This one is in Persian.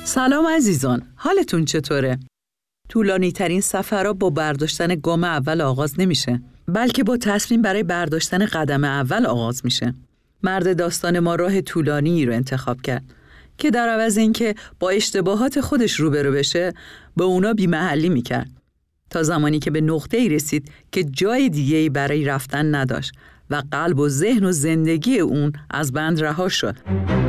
سلام عزیزان، حالتون چطوره؟ طولانی ترین سفرها با برداشتن گام اول آغاز نمیشه، بلکه با تصمیم برای برداشتن قدم اول آغاز میشه. مرد داستان ما راه طولانی رو انتخاب کرد که در عوض اینکه با اشتباهات خودش روبرو بشه، به اونا بی‌محلی میکرد تا زمانی که به نقطه‌ای رسید که جای دیگه‌ای برای رفتن نداشت و قلب و ذهن و زندگی اون از بند رها شد.